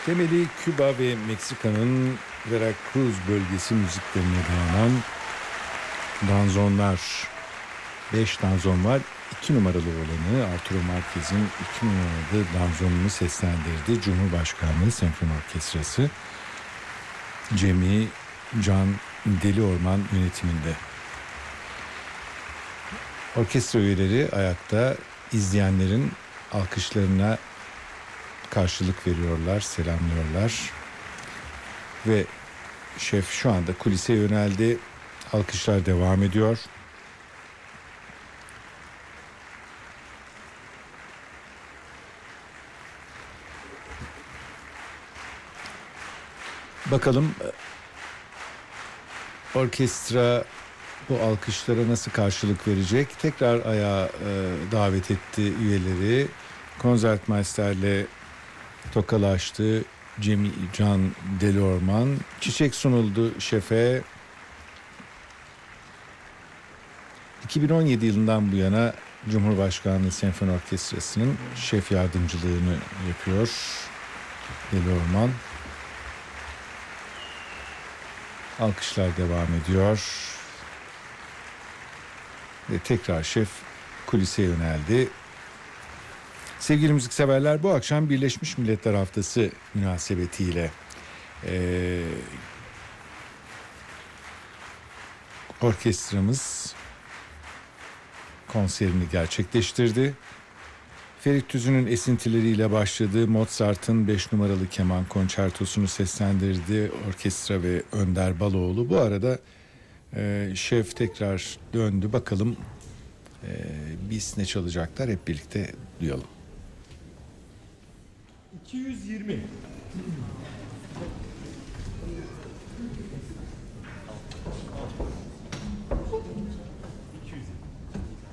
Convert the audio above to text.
Temeli Küba ve Meksika'nın Veracruz bölgesi müziklerine dayanan danzonlar. 5 danzon var. 2 numaralı olanı Arturo Márquez'in 2 numaralı danzonunu seslendirdi. Cumhurbaşkanlığı Senfoni Orkestrası. Cemi Can Deliorman yönetiminde. Orkestra üyeleri ayakta, izleyenlerin alkışlarına karşılık veriyorlar, selamlıyorlar. Ve şef şu anda kulise yöneldi. Alkışlar devam ediyor. Bakalım orkestra bu alkışlara nasıl karşılık verecek? Tekrar ayağa davet etti üyeleri. Konsertmeisterle tokalaştı Cemi Can Deliorman. Çiçek sunuldu şefe. 2017 yılından bu yana Cumhurbaşkanlığı Senfoni Orkestrası'nın şef yardımcılığını yapıyor Deliorman. Alkışlar devam ediyor. Ve tekrar şef kulise yöneldi. Sevgili müzikseverler, bu akşam Birleşmiş Milletler Haftası münasebetiyle orkestramız konserini gerçekleştirdi. Ferit Tüzün'ün esintileriyle başladığı Mozart'ın 5 numaralı keman konçertosunu seslendirdi orkestra ve Önder Baloğlu. Bu arada şef tekrar döndü. Bakalım biz ne çalacaklar, hep birlikte duyalım. 220